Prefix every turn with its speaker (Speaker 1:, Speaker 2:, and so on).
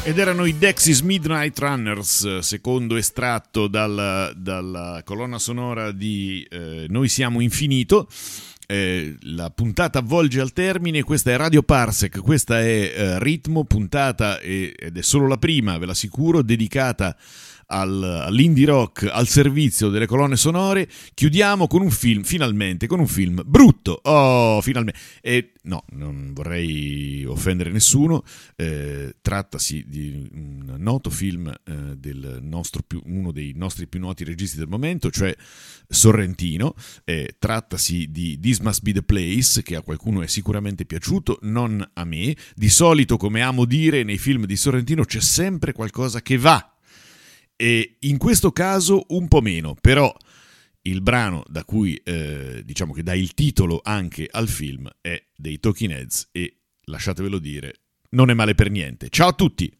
Speaker 1: Ed erano i Dexys Midnight Runners, secondo estratto dalla colonna sonora di Noi siamo infinito. La puntata volge al termine, questa è Radio Parsec, questa è Ritmo, puntata ed è solo la prima, ve l'assicuro, dedicata all'indie rock, al servizio delle colonne sonore. Chiudiamo con un film, finalmente, con un film brutto, finalmente, e no, non vorrei offendere nessuno, trattasi di un noto film uno dei nostri più noti registi del momento, cioè Sorrentino. Trattasi di This Must Be the Place, che a qualcuno è sicuramente piaciuto, non a me. Di solito, come amo dire, nei film di Sorrentino c'è sempre qualcosa che va, e in questo caso un po' meno, però il brano da cui diciamo che dà il titolo anche al film è dei Talking Heads e, lasciatevelo dire, non è male per niente. Ciao a tutti!